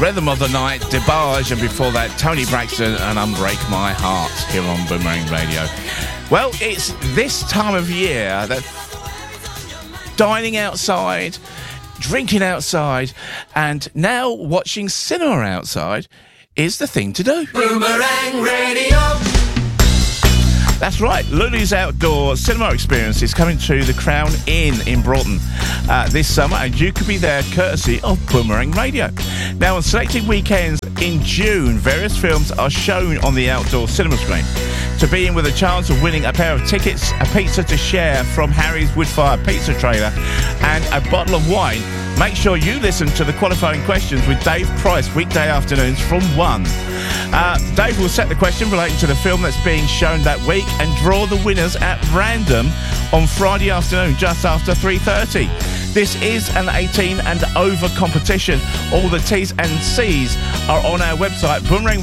Rhythm of the Night, DeBarge, and before that, Tony Braxton and Unbreak My Heart here on Boomerang Radio. Well, it's this time of year that dining outside, drinking outside, and now watching cinema outside is the thing to do. Boomerang Radio. That's right, Lulu's Outdoor Cinema Experience is coming to the Crown Inn in Broughton this summer, and you could be there courtesy of Boomerang Radio. Now, on selected weekends in June, various films are shown on the outdoor cinema screen. To be in with a chance of winning a pair of tickets, a pizza to share from Harry's Woodfire Pizza Trailer, and a bottle of wine, make sure you listen to the qualifying questions with Dave Price weekday afternoons from 1. Dave will set the question relating to the film that's being shown that week and draw the winners at random on Friday afternoon just after 3:30. This is an 18 and over competition. All the T's and C's are on our website,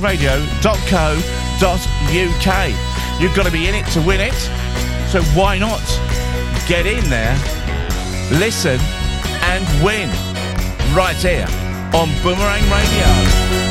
boomerangradio.co.uk. You've got to be in it to win it, so why not get in there, listen and win right here on Boomerang Radio.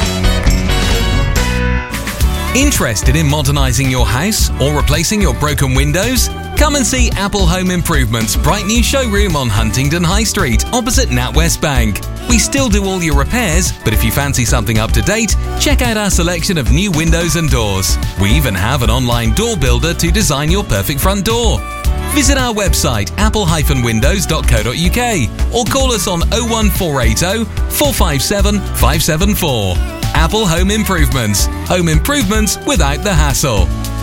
Interested in modernising your house or replacing your broken windows? Come and see Apple Home Improvement's bright new showroom on Huntingdon High Street, opposite NatWest Bank. We still do all your repairs, but if you fancy something up to date, check out our selection of new windows and doors. We even have an online door builder to design your perfect front door. Visit our website, apple-windows.co.uk, or call us on 01480 457 574. Apple Home Improvements. Home improvements without the hassle.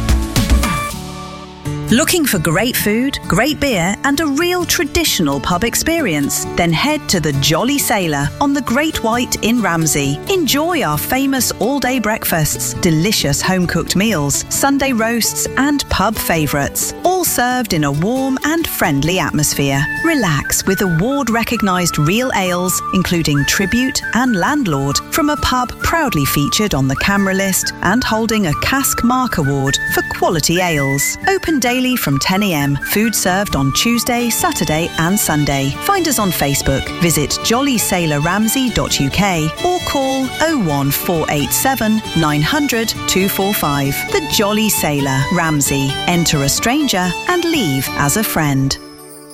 Looking for great food, great beer and a real traditional pub experience? Then head to the Jolly Sailor on the Great White in Ramsey. Enjoy our famous all-day breakfasts, delicious home-cooked meals, Sunday roasts and pub favourites, all served in a warm and friendly atmosphere. Relax with award-recognised real ales, including Tribute and Landlord, from a pub proudly featured on the camera list and holding a Cask Mark Award for quality ales. Open daily from 10 a.m. Food served on Tuesday, Saturday and Sunday. Find us on Facebook. Visit jollysailorramsey.uk or call 01487 900 245. The Jolly Sailor, Ramsey. Enter a stranger and leave as a friend.